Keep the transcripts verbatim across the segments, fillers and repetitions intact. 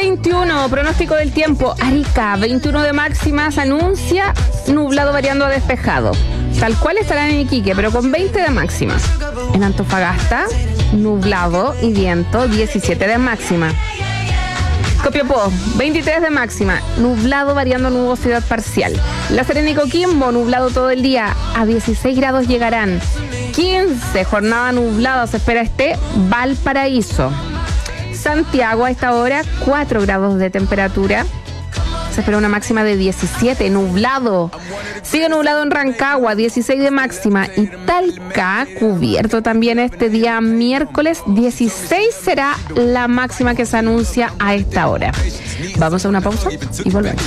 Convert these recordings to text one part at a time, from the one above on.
veintiuno, pronóstico del tiempo. Arica, veintiuno de máxima, se anuncia nublado variando a despejado. Tal cual estará en Iquique, pero con veinte de máxima. En Antofagasta, nublado y viento, diecisiete de máxima. Copiapó, veintitrés de máxima, nublado variando nubosidad parcial. La Serena y Coquimbo, nublado todo el día, a dieciséis grados llegarán. quince, jornada nublada, se espera este Valparaíso. Santiago a esta hora, cuatro grados de temperatura. Se espera una máxima de diecisiete, nublado. Sigue nublado en Rancagua, dieciséis de máxima. Y Talca, cubierto también este día miércoles, dieciséis será la máxima que se anuncia a esta hora. Vamos a una pausa y volvemos.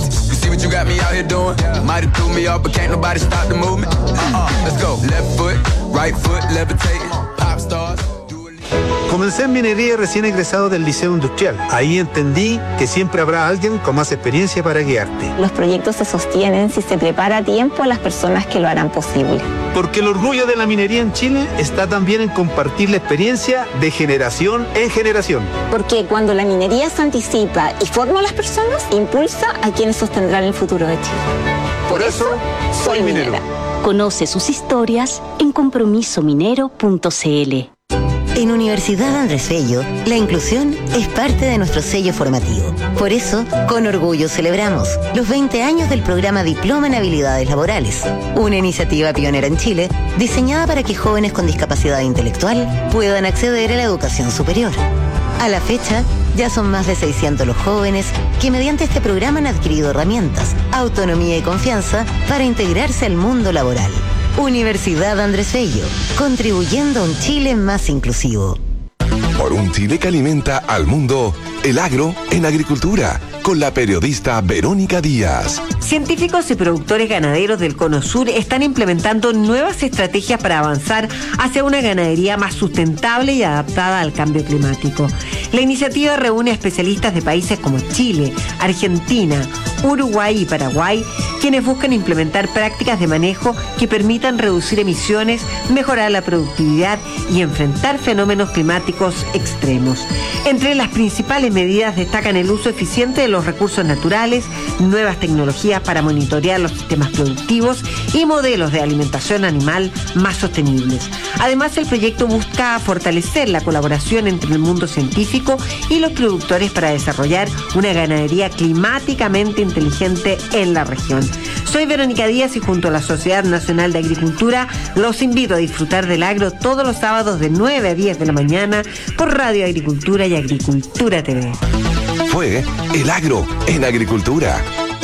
Comencé en minería recién egresado del Liceo Industrial. Ahí entendí que siempre habrá alguien con más experiencia para guiarte. Los proyectos se sostienen si se prepara a tiempo a las personas que lo harán posible. Porque el orgullo de la minería en Chile está también en compartir la experiencia de generación en generación. Porque cuando la minería se anticipa y forma a las personas, impulsa a quienes sostendrán el futuro de Chile. Por, Por eso, eso, soy minero. minera. Conoce sus historias en compromiso minero punto c l. En Universidad Andrés Bello, la inclusión es parte de nuestro sello formativo. Por eso, con orgullo celebramos los veinte años del programa Diploma en Habilidades Laborales, una iniciativa pionera en Chile diseñada para que jóvenes con discapacidad intelectual puedan acceder a la educación superior. A la fecha, ya son más de seiscientos los jóvenes que mediante este programa han adquirido herramientas, autonomía y confianza para integrarse al mundo laboral. Universidad Andrés Bello, contribuyendo a un Chile más inclusivo. Por un Chile que alimenta al mundo, el agro en agricultura, con la periodista Verónica Díaz. Científicos y productores ganaderos del Cono Sur están implementando nuevas estrategias para avanzar hacia una ganadería más sustentable y adaptada al cambio climático. La iniciativa reúne a especialistas de países como Chile, Argentina, Uruguay y Paraguay, quienes buscan implementar prácticas de manejo que permitan reducir emisiones, mejorar la productividad y enfrentar fenómenos climáticos extremos. Entre las principales medidas destacan el uso eficiente de los recursos naturales, nuevas tecnologías para monitorear los sistemas productivos y modelos de alimentación animal más sostenibles. Además, el proyecto busca fortalecer la colaboración entre el mundo científico y los productores para desarrollar una ganadería climáticamente inteligente en la región. Soy Verónica Díaz y junto a la Sociedad Nacional de Agricultura los invito a disfrutar del agro todos los sábados de nueve a diez de la mañana por Radio Agricultura y Agricultura T V. Fue El Agro en Agricultura.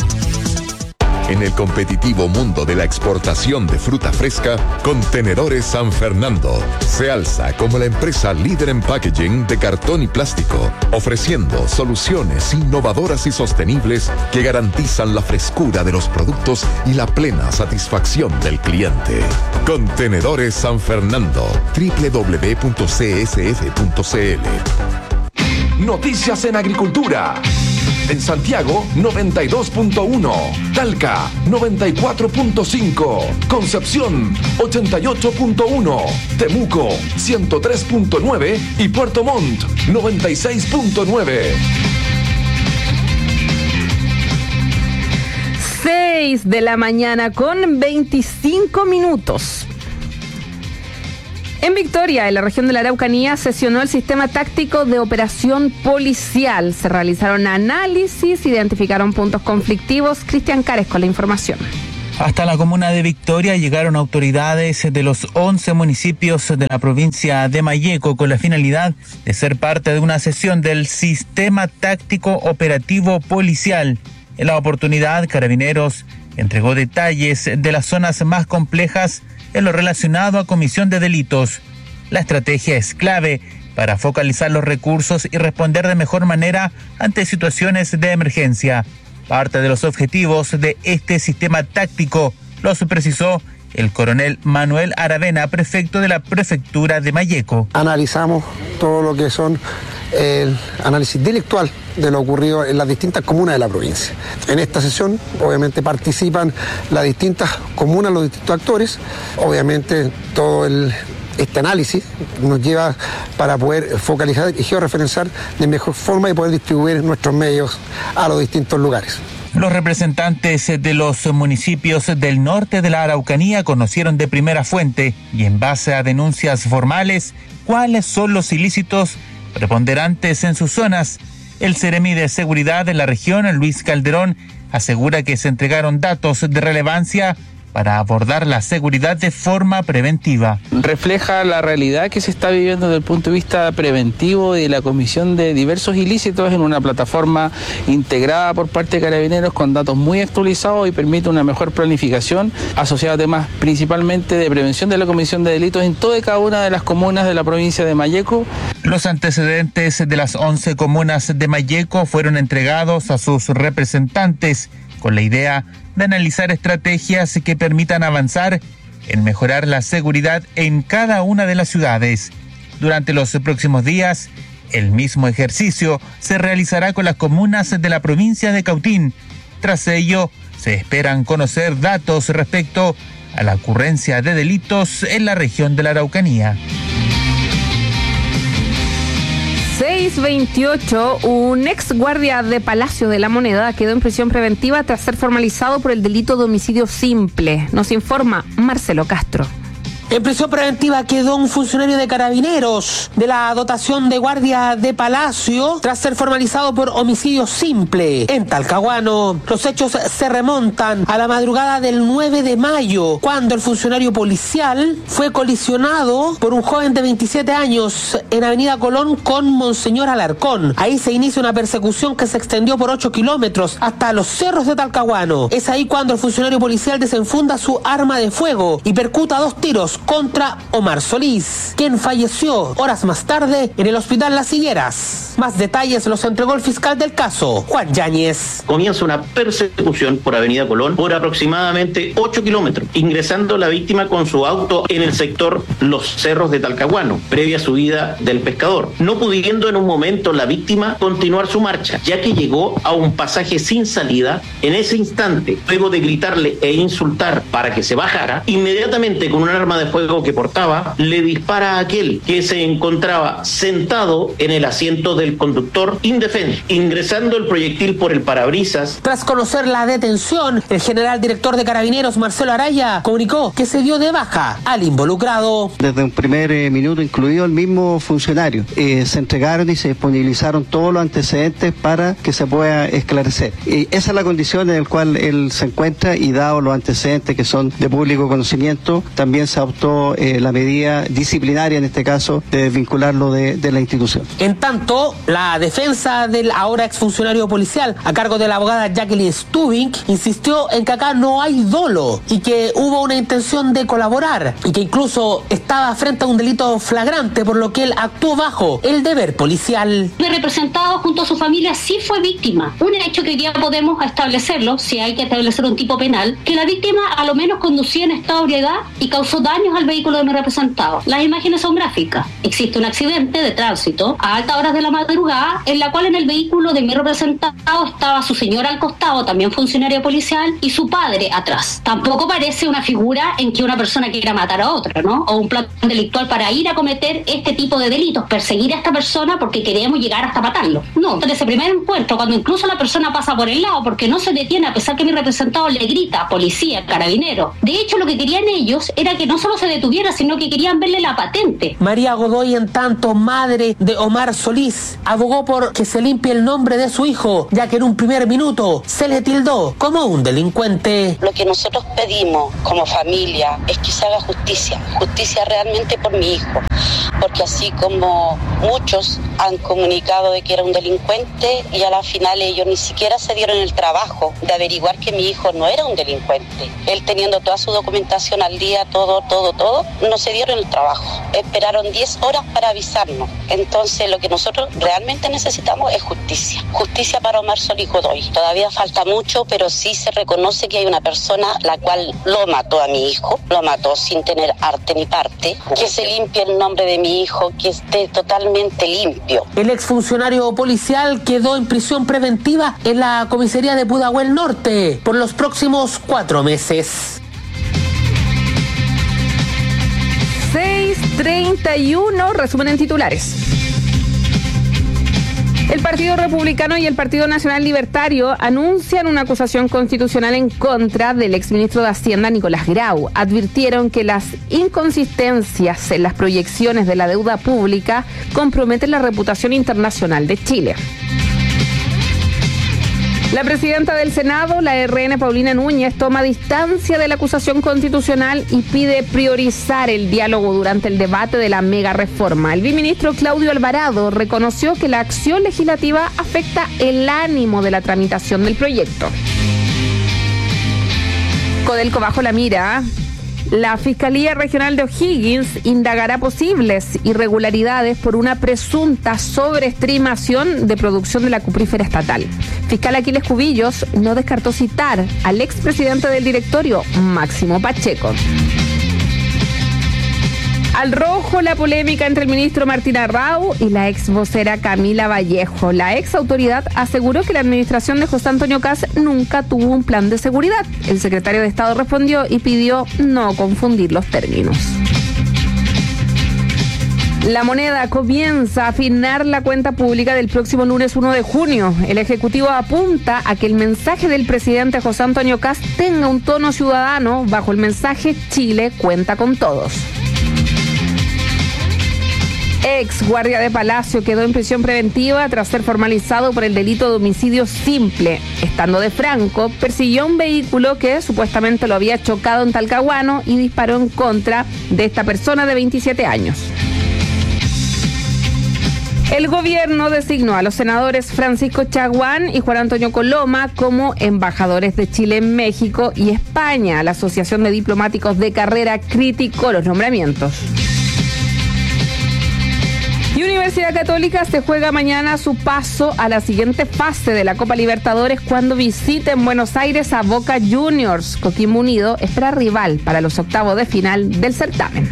En el competitivo mundo de la exportación de fruta fresca, Contenedores San Fernando se alza como la empresa líder en packaging de cartón y plástico, ofreciendo soluciones innovadoras y sostenibles que garantizan la frescura de los productos y la plena satisfacción del cliente. Contenedores San Fernando, doble u doble u doble u punto c s f punto c l. Noticias en Agricultura. En Santiago, noventa y dos punto uno. Talca, noventa y cuatro punto cinco. Concepción, ochenta y ocho punto uno. Temuco, ciento tres punto nueve. Y Puerto Montt, noventa y seis punto nueve. seis de la mañana con veinticinco minutos. En Victoria, en la región de la Araucanía, sesionó el sistema táctico de operación policial. Se realizaron análisis, identificaron puntos conflictivos. Cristian Cares con la información. Hasta la comuna de Victoria llegaron autoridades de los once municipios de la provincia de Malleco con la finalidad de ser parte de una sesión del sistema táctico operativo policial. En la oportunidad, Carabineros entregó detalles de las zonas más complejas en lo relacionado a comisión de delitos. La estrategia es clave para focalizar los recursos y responder de mejor manera ante situaciones de emergencia. Parte de los objetivos de este sistema táctico los precisó el coronel Manuel Aravena, prefecto de la prefectura de Malleco. Analizamos todo lo que son el análisis delictual de lo ocurrido en las distintas comunas de la provincia. En esta sesión, obviamente, participan las distintas comunas, los distintos actores, obviamente todo el, Este análisis nos lleva para poder focalizar y georreferenciar de mejor forma y poder distribuir nuestros medios a los distintos lugares. Los representantes de los municipios del norte de la Araucanía conocieron de primera fuente y en base a denuncias formales cuáles son los ilícitos preponderantes en sus zonas. El Seremi de Seguridad de la región, Luis Calderón, asegura que se entregaron datos de relevancia para abordar la seguridad de forma preventiva. Refleja la realidad que se está viviendo desde el punto de vista preventivo y de la comisión de diversos ilícitos en una plataforma integrada por parte de Carabineros con datos muy actualizados y permite una mejor planificación asociada a temas principalmente de prevención de la comisión de delitos en toda y cada una de las comunas de la provincia de Malleco. Los antecedentes de las once comunas de Malleco fueron entregados a sus representantes con la idea de analizar estrategias que permitan avanzar en mejorar la seguridad en cada una de las ciudades. Durante los próximos días, el mismo ejercicio se realizará con las comunas de la provincia de Cautín. Tras ello, se esperan conocer datos respecto a la ocurrencia de delitos en la región de la Araucanía. seis veintiocho, un ex guardia de Palacio de la Moneda quedó en prisión preventiva tras ser formalizado por el delito de homicidio simple. Nos informa Marcelo Castro. En prisión preventiva quedó un funcionario de Carabineros de la dotación de guardia de Palacio tras ser formalizado por homicidio simple en Talcahuano. Los hechos se remontan a la madrugada del nueve de mayo, cuando el funcionario policial fue colisionado por un joven de veintisiete años en Avenida Colón con Monseñor Alarcón. Ahí se inicia una persecución que se extendió por ocho kilómetros hasta los cerros de Talcahuano. Es ahí cuando el funcionario policial desenfunda su arma de fuego y percuta dos tiros contra Omar Solís, quien falleció horas más tarde en el hospital Las Higueras. Más detalles los entregó el fiscal del caso, Juan Yáñez. Comienza una persecución por Avenida Colón por aproximadamente ocho kilómetros, ingresando la víctima con su auto en el sector Los Cerros de Talcahuano, previa subida del Pescador, no pudiendo en un momento la víctima continuar su marcha, ya que llegó a un pasaje sin salida. En ese instante, luego de gritarle e insultar para que se bajara, inmediatamente con un arma de fuego que portaba, le dispara a aquel que se encontraba sentado en el asiento del conductor indefenso, ingresando el proyectil por el parabrisas. Tras conocer la detención, el general director de Carabineros, Marcelo Araya, comunicó que se dio de baja al involucrado. Desde un primer eh, minuto, incluido el mismo funcionario, eh, se entregaron y se disponibilizaron todos los antecedentes para que se pueda esclarecer. Y esa es la condición en la cual él se encuentra, y dado los antecedentes que son de público conocimiento, también se adoptó Eh, la medida disciplinaria, en este caso, de vincularlo de, de la institución. En tanto, la defensa del ahora exfuncionario policial, a cargo de la abogada Jacqueline Stubing, insistió en que acá no hay dolo y que hubo una intención de colaborar y que incluso estaba frente a un delito flagrante, por lo que él actuó bajo el deber policial. El representado junto a su familia sí fue víctima. Un hecho que hoy día podemos establecerlo, si hay que establecer un tipo penal, que la víctima a lo menos conducía en estado de ebriedad y causó daños al vehículo de mi representado. Las imágenes son gráficas. Existe un accidente de tránsito a altas horas de la madrugada en la cual en el vehículo de mi representado estaba su señora al costado, también funcionario policial, y su padre atrás. Tampoco parece una figura en que una persona quiera matar a otra, ¿no? O un plan delictual para ir a cometer este tipo de delitos, perseguir a esta persona porque queremos llegar hasta matarlo. No, en ese primer encuentro, cuando incluso la persona pasa por el lado porque no se detiene a pesar que mi representado le grita, policía, carabinero. De hecho, lo que querían ellos era que no solo se detuviera, sino que querían verle la patente. María Godoy, en tanto madre de Omar Solís, abogó por que se limpie el nombre de su hijo, ya que en un primer minuto se le tildó como un delincuente. Lo que nosotros pedimos como familia es que se haga justicia, justicia realmente por mi hijo, porque así como muchos han comunicado de que era un delincuente y a la final ellos ni siquiera se dieron el trabajo de averiguar que mi hijo no era un delincuente. Él teniendo toda su documentación al día, todo, todo, todo, no se dieron el trabajo. Esperaron diez horas para avisarnos. Entonces lo que nosotros realmente necesitamos es justicia. Justicia para Omar Solís Godoy. Todavía falta mucho, pero sí se reconoce que hay una persona la cual lo mató a mi hijo, lo mató sin tener arte ni parte. Que se limpie el nombre de mi hijo, que esté totalmente limpio. El exfuncionario policial quedó en prisión preventiva en la comisaría de Pudahuel Norte por los próximos cuatro meses. seis treinta y uno, resumen en titulares. El Partido Republicano y el Partido Nacional Libertario anuncian una acusación constitucional en contra del exministro de Hacienda, Nicolás Grau. Advirtieron que las inconsistencias en las proyecciones de la deuda pública comprometen la reputación internacional de Chile. La presidenta del Senado, la R N Paulina Núñez, toma distancia de la acusación constitucional y pide priorizar el diálogo durante el debate de la mega reforma. El viceministro Claudio Alvarado reconoció que la acción legislativa afecta el ánimo de la tramitación del proyecto. Codelco bajo la mira. La Fiscalía Regional de O'Higgins indagará posibles irregularidades por una presunta sobreestimación de producción de la cuprífera estatal. Fiscal Aquiles Cubillos no descartó citar al expresidente del directorio, Máximo Pacheco. Al rojo la polémica entre el ministro Martín Arrau y la ex vocera Camila Vallejo. La ex autoridad aseguró que la administración de José Antonio Kast nunca tuvo un plan de seguridad. El secretario de Estado respondió y pidió no confundir los términos. La Moneda comienza a afinar la cuenta pública del próximo lunes uno de junio. El Ejecutivo apunta a que el mensaje del presidente José Antonio Kast tenga un tono ciudadano bajo el mensaje Chile cuenta con todos. Ex guardia de Palacio quedó en prisión preventiva tras ser formalizado por el delito de homicidio simple. Estando de Franco, persiguió un vehículo que supuestamente lo había chocado en Talcahuano y disparó en contra de esta persona de veintisiete años. El gobierno designó a los senadores Francisco Chaguán y Juan Antonio Coloma como embajadores de Chile en México y España. La Asociación de Diplomáticos de Carrera criticó los nombramientos. Y Universidad Católica se juega mañana su paso a la siguiente fase de la Copa Libertadores cuando visite en Buenos Aires a Boca Juniors. Coquimbo Unido espera rival para los octavos de final del certamen.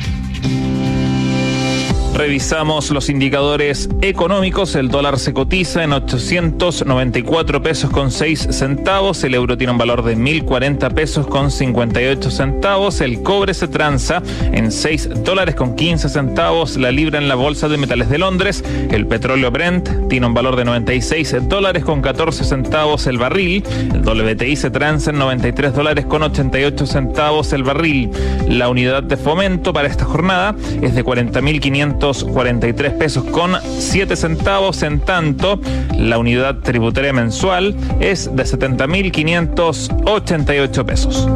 Revisamos los indicadores económicos. El dólar se cotiza en ochocientos noventa y cuatro pesos con seis centavos. El euro tiene un valor de mil cuarenta pesos con cincuenta y ocho centavos. El cobre se transa en seis dólares con quince centavos. La libra en la bolsa de metales de Londres. El petróleo Brent tiene un valor de noventa y seis dólares con catorce centavos el barril. El W T I se transa en noventa y tres dólares con ochenta y ocho centavos el barril. La unidad de fomento para esta jornada es de cuarenta mil quinientos cuarenta y tres pesos con siete centavos. En tanto, la unidad tributaria mensual es de setenta mil quinientos ochenta y ocho pesos.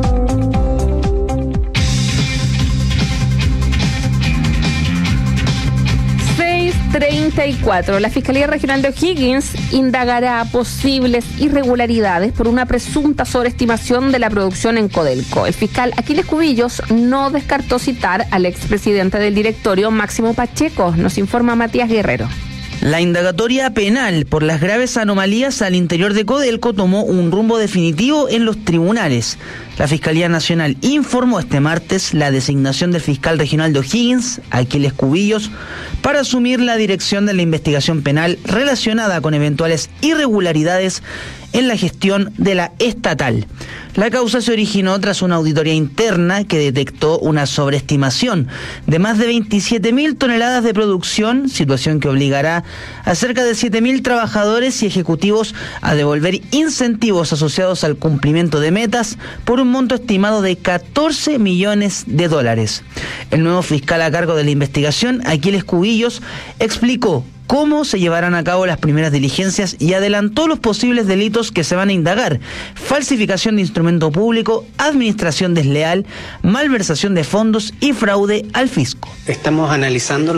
treinta y cuatro. La Fiscalía Regional de O'Higgins indagará posibles irregularidades por una presunta sobreestimación de la producción en Codelco. El fiscal Aquiles Cubillos no descartó citar al expresidente del directorio, Máximo Pacheco. Nos informa Matías Guerrero. La indagatoria penal por las graves anomalías al interior de Codelco tomó un rumbo definitivo en los tribunales. La Fiscalía Nacional informó este martes la designación del fiscal regional de O'Higgins, Aquiles Cubillos, para asumir la dirección de la investigación penal relacionada con eventuales irregularidades en la gestión de la estatal. La causa se originó tras una auditoría interna que detectó una sobreestimación de más de veintisiete mil toneladas de producción, situación que obligará a cerca de siete mil trabajadores y ejecutivos a devolver incentivos asociados al cumplimiento de metas por un monto estimado de catorce millones de dólares. El nuevo fiscal a cargo de la investigación, Aquiles Cubillos, explicó cómo se llevarán a cabo las primeras diligencias y adelantó los posibles delitos que se van a indagar: falsificación de instrumento público, administración desleal, malversación de fondos y fraude al fisco. Estamos analizando